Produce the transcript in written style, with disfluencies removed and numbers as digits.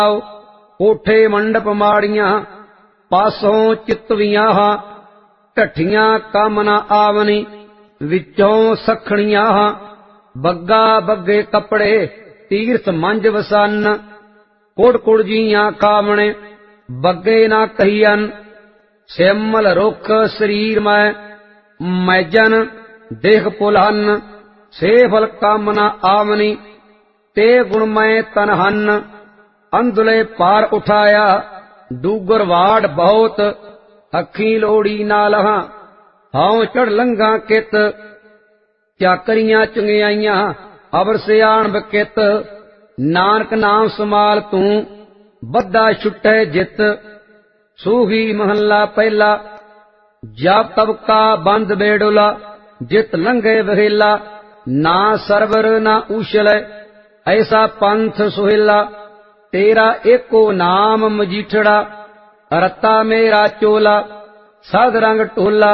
कोठे मंडप माड़ियां पासों चितवियां ढठियां कम न आवनी विचों सखणियां बग्गा बग्गे कपड़े तीर्थ मंज वसन कुड़ कुड़ जियां कावणे बग्गे ना कहियन श्यामल रुख शरीर में मैजन देख पुलहन से फल काम न आवनी ते गुणमय तनहन अंधले पार उठाया डूगर वाड़ बहुत अखी लोड़ी ना लहा हाउ चढ़ लंघा कित चाकरियां चंगियाइयां अबर सियाण बकित नानक नाम समाल तू बद्दा छुटे जित सूही महला पहला जाप तब का बंद बेडोला जित लंघे बहेला ना सरवर ना उछल ऐसा पंथ सुहेला तेरा एको नाम मजीठड़ा रत्ता मेरा चोला साध रंग टोला